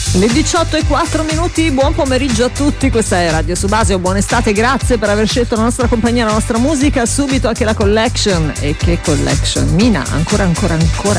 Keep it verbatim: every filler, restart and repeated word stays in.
Le diciotto e quattro minuti, buon pomeriggio a tutti, questa è Radio Subasio, buona estate, grazie per aver scelto la nostra compagnia, la nostra musica, subito anche la collection. E che collection? Mina, ancora ancora ancora